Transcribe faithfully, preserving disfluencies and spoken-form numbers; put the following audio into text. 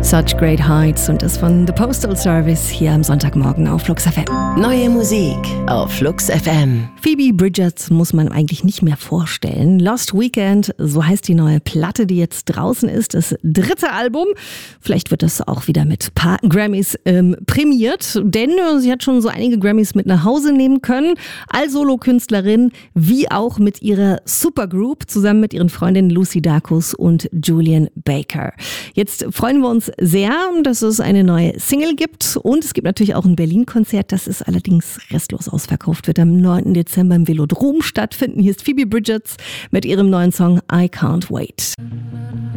Such Great Heights und das von The Postal Service hier am Sonntagmorgen auf Flux F M. Neue Musik auf Flux F M. Phoebe Bridgers muss man eigentlich nicht mehr vorstellen. Lost Weekend, so heißt die neue Platte, die jetzt draußen ist. Das dritte Album. Vielleicht wird das auch wieder mit ein paar Grammys ähm, prämiert, denn äh, sie hat schon so einige Grammys mit nach Hause nehmen können. Als Solo-Künstlerin, wie auch mit ihrer Supergroup, zusammen mit ihren Freundinnen Lucy Dacus und Julian Baker. Jetzt freuen wir uns sehr, dass es eine neue Single gibt und es gibt natürlich auch ein Berlin-Konzert, das ist allerdings restlos ausverkauft, wird am neunten Dezember im Velodrom stattfinden. Hier ist Phoebe Bridgers mit ihrem neuen Song I Can't Wait.